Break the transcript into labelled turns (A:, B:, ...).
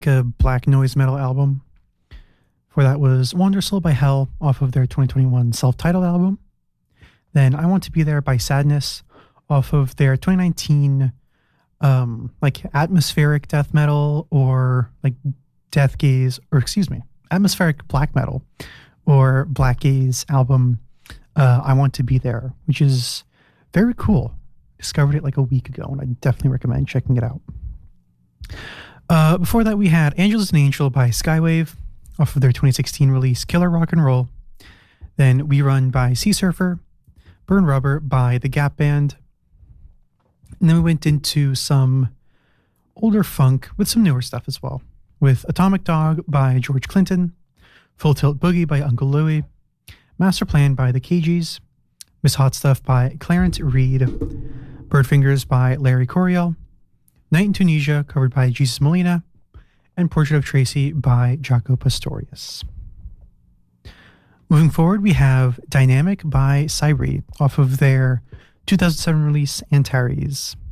A: black noise metal album. For that was Wander Soul by Hell off of their 2021 self-titled album. Then I Want to Be There by Sadness off of their 2019 like atmospheric death metal or like death gaze, or excuse me, atmospheric black metal or black gaze album, I Want to Be There, which is very cool. Discovered it like a week ago, and I definitely recommend checking it out. Before that, we had Angel is an Angel by Skywave off of their 2016 release Killer Rock and Roll. Then We Run by Sea Surfer, Burn Rubber by The Gap Band. And then we went into some older funk with some newer stuff as well, with Atomic Dog by George Clinton, Full Tilt Boogie by Uncle Louie, Master Plan by The Cagees, Miss Hot Stuff by Clarence Reed, Birdfingers by Larry Coryell, Night in Tunisia covered by Jesus Molina, and Portrait of Tracy by Jaco Pastorius. Moving forward, we have Dynamic by Cyree off of their 2007 release Antares.